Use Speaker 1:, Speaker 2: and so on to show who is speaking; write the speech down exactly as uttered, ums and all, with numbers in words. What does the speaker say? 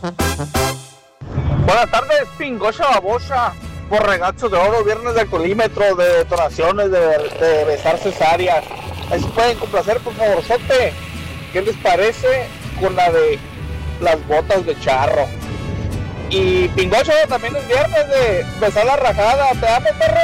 Speaker 1: Buenas tardes, pingocha babosa, borregachos de oro, viernes de colímetro, de detonaciones, de, de besar cesáreas. Ahí se pueden complacer, por favor, sote. ¿Qué les parece con la de las botas de charro? Y pingocho, también es viernes de besar la rajada. Te amo, perro.